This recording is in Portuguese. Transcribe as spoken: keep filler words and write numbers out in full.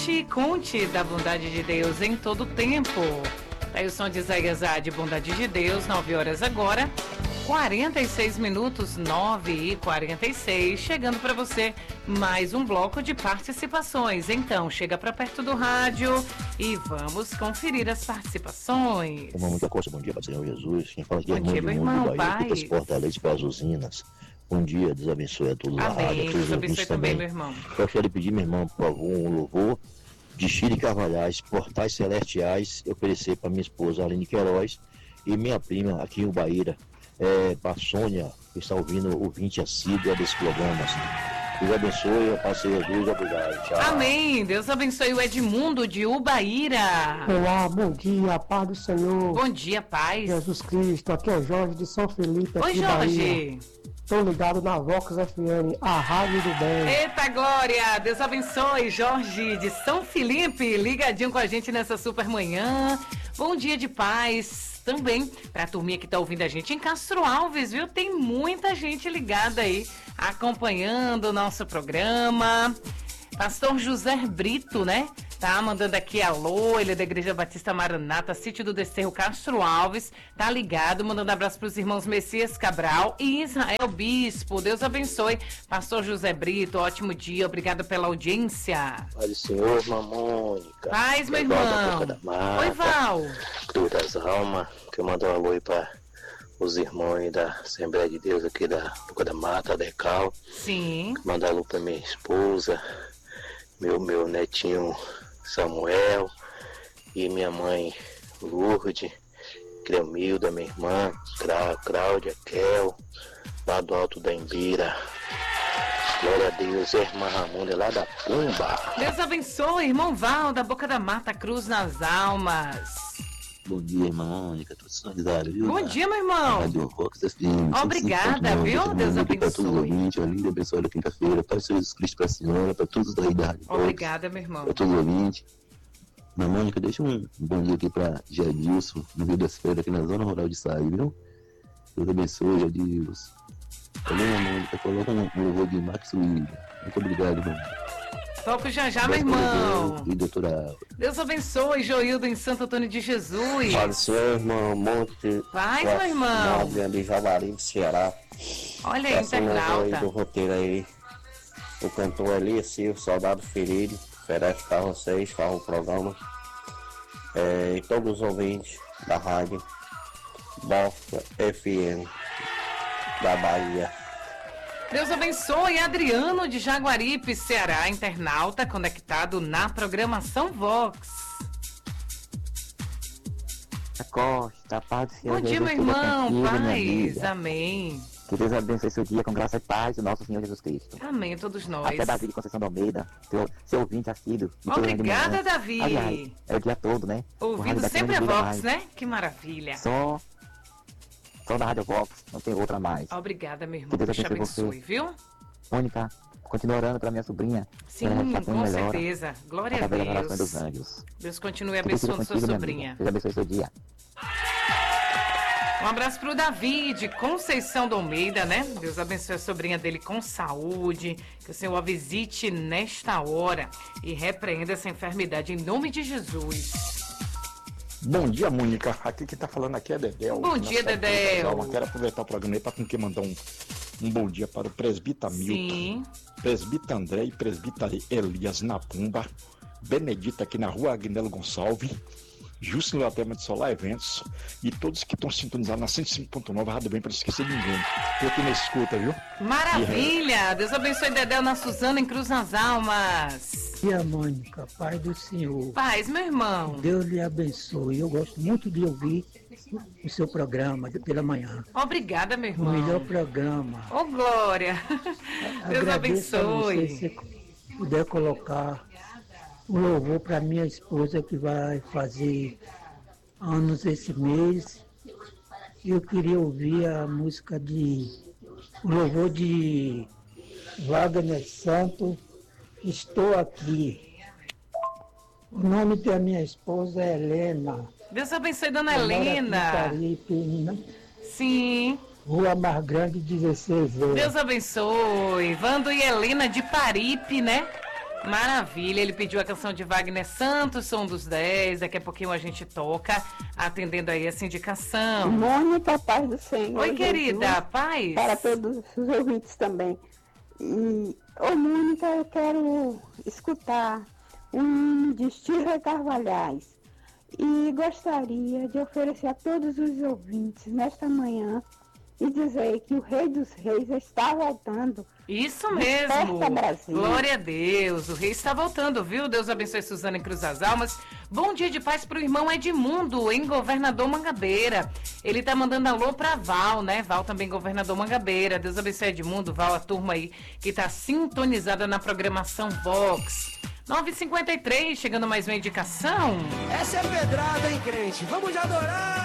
Conte da bondade de Deus em todo o tempo. Aí o som de Isaías A de Bondade de Deus, nove horas agora, quarenta e seis minutos, nove e quarenta e seis, chegando para você mais um bloco de participações. Então, chega para perto do rádio e vamos conferir as participações. Irmão, muita coisa, bom dia para o Senhor Jesus. Quem fala aqui é Bom dia, meu irmão, Bahia, que transporta leite para as usinas. Bom dia, Deus abençoe a todos lá. Amém, Deus abençoe também, meu irmão. Eu quero pedir, meu irmão, por favor, um louvor de Chile Carvalhais, Portais Celestiais, eu oferecer para minha esposa Aline Queiroz e minha prima aqui em Ubaíra, é, para a Sônia, que está ouvindo o ouvinte assídua desses programas. Deus abençoe, a paz seja Jesus, obrigado. Tchau. Amém, Deus abençoe o Edmundo de Ubaíra. Olá, bom dia, paz do Senhor. Bom dia, paz. Jesus Cristo, aqui é o Jorge de São Felipe, aqui Oi, Jorge. Bahia. Estou ligado na Vox F M, a rádio do bem. Eita glória, Deus abençoe, Jorge de São Felipe, ligadinho com a gente nessa super manhã. Bom dia de paz também para a turminha que está ouvindo a gente em Castro Alves, viu? Tem muita gente ligada aí, acompanhando o nosso programa. Pastor José Brito, né? Tá mandando aqui alô, ele é da Igreja Batista Maranata, Sítio do Desterro, Castro Alves, tá ligado, mandando abraço pros irmãos Messias Cabral e Israel Bispo. Deus abençoe, Pastor José Brito, ótimo dia, obrigado pela audiência. Pai do Senhor, irmã Mônica. Paz, meu irmão. Oi, Val. Cruz das Almas, que eu mando um alô aí para os irmãos da Assembleia de Deus aqui da Boca da Mata, Decal. Sim. Manda alô para minha esposa, meu, meu netinho Samuel e minha mãe Lourdes, Cleomilda, minha irmã, Cláudia, Kel, lá do Alto da Embira. Glória a Deus, irmã Ramunda, lá da Pumba. Deus abençoe, irmão Val, da Boca da Mata, Cruz nas Almas. Bom dia, irmã Mônica, tudo sinalizado, viu? Bom dia, meu irmão. Rádio Rox F M. Obrigada, viu? Deus abençoe. Para todos os ouvintes, uma linda abençoada quinta-feira, para o Senhor Jesus Cristo, para a senhora, para todos da idade. Obrigada, meu irmão. Para todos os ouvintes. Irmã Mônica, deixa um bom dia aqui para Jadilson, no Rio das Feiras, aqui na zona rural de Saí, viu? Deus abençoe, Jadilson. Também, irmã Mônica, coloca um louvor de Max William. Muito obrigado, irmão. Toco já já, meu irmão. E doutora. Deus abençoe, Joildo em Santo Antônio de Jesus. Paz do Senhor, irmão. Monte. Paz, meu irmão. De Javari, do Ceará. Olha aí, internauta. Do roteiro aí. O cantor Elias Silva, Soldado Ferido. Oferece para vocês, faz o programa. É, e todos os ouvintes da rádio Boca F M da Bahia. Deus abençoe, Adriano de Jaguaripe, Ceará, internauta, conectado na programação Vox. Costa, paz do Senhor. Bom dia, Jesus, meu irmão, contigo, paz, amém. Que Deus abençoe seu dia com graça e paz do nosso Senhor Jesus Cristo. Amém, todos nós. Aqui é Davi de Conceição do Almeida, seu, seu ouvinte assíduo. Obrigada, Davi. Aliás, é o dia todo, né? Ouvindo sempre a Vox, né? Que maravilha. Só... Só da Rádio Vox, não tem outra mais. Obrigada, meu irmão. Que Deus Deus te abençoe abençoe, você. viu? Mônica, continua orando pela minha sobrinha. Sim, com certeza. Glória a Deus. Dos anjos. Deus continue abençoando sua sobrinha. Deus abençoe seu dia. Um abraço pro Davi de Conceição do Almeida, né? Deus abençoe a sobrinha dele com saúde, que o Senhor a visite nesta hora e repreenda essa enfermidade em nome de Jesus. Bom dia, Mônica. Aqui quem tá falando aqui é Dedéu. Bom dia, Dedéu. Quero aproveitar o programa aí para com que mandar um, um bom dia para o presbítero Milton, presbítero André e presbítero Elias na Pumba, Benedita aqui na rua Agnello Gonçalves, Justo no Atema de Solar Eventos e todos que estão sintonizados na cento e cinco ponto nove, Rádio Bem, para não esquecer de ninguém. Tô aqui na escuta, viu? Maravilha! Deus abençoe Dedéu na Suzana em Cruz nas Almas. Bom dia, Mônica, Pai do Senhor. Paz, meu irmão. Deus lhe abençoe. Eu gosto muito de ouvir o seu programa pela manhã. Obrigada, meu irmão. O melhor programa. Ô, Glória. Deus Agradeço abençoe. A você, se puder colocar o louvor para minha esposa que vai fazer anos esse mês. Eu queria ouvir a música de o louvor de Wagner Santos, Estou Aqui. O nome da minha esposa é Helena. Deus abençoe, dona Helena. Sim. Rua Mais Grande, dezesseis anos. Deus abençoe. Vando e Helena de Paripe, né? Maravilha, ele pediu a canção de Wagner Santos, Som dos dez, daqui a pouquinho a gente toca, atendendo aí essa indicação. Mônica, paz do Senhor. Oi, querida, Jesus, paz? Para todos os ouvintes também. E, ô, Mônica, eu quero escutar um hino de Estirra Carvalhais e gostaria de oferecer a todos os ouvintes nesta manhã e dizer que o Rei dos Reis está voltando. Isso mesmo. Brasil. Glória a Deus. O rei está voltando, viu? Deus abençoe Suzana em Cruz das Almas. Bom dia de paz pro irmão Edmundo, em Governador Mangabeira. Ele tá mandando alô pra Val, né? Val também, Governador Mangabeira. Deus abençoe Edmundo, Val, a turma aí que tá sintonizada na programação Vox. nove e cinquenta e três, chegando mais uma indicação. Essa é pedrada, hein, crente? Vamos de adorar!